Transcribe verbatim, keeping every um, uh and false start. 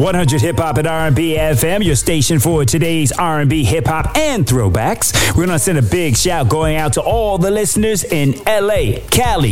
one hundred Hip Hop and R and B F M, your station for today's R and B, hip hop, and throwbacks. We're going to send a big shout going out to all the listeners in L A, Cali,